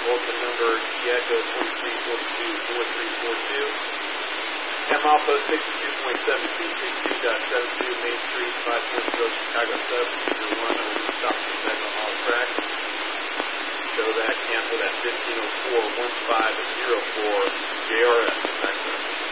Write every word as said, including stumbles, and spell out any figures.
Vulcan number Echo twenty-three forty-two four three four two. M Outpost sixty-two point seven two six two dot seven two Main Street, five four zero Chicago sub zero one. I will stop the segment on track. Show that cancel that fifteen oh four one five zero four J R S.